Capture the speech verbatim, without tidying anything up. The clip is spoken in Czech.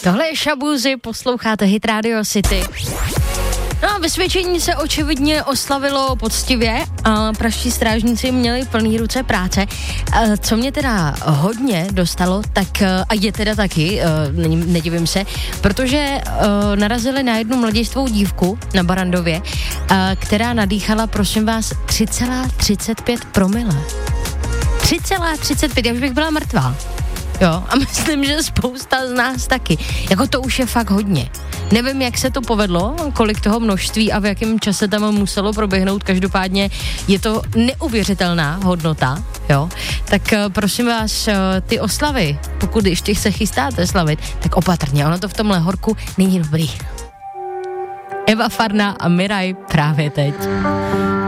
Tohle je Shabuzy, posloucháte Hit Radio City. No a vysvědčení se očividně oslavilo poctivě a pražští strážníci měli plný ruce práce. Co mě teda hodně dostalo, tak a je teda taky, nedivím se, protože narazili na jednu mladistvou dívku na Barrandově, která nadýchala, prosím vás, tři celá třicet pět promile. tři celá třicet pět, já už bych byla mrtvá. Jo, a myslím, že spousta z nás taky. Jako to už je fakt hodně. Nevím, jak se to povedlo, kolik toho množství a v jakém čase tam muselo proběhnout, každopádně je to neuvěřitelná hodnota, jo. Tak prosím vás, ty oslavy, pokud ještě se chystáte slavit, tak opatrně, ono to v tomhle horku není dobrý. Eva Farna a Miraj právě teď.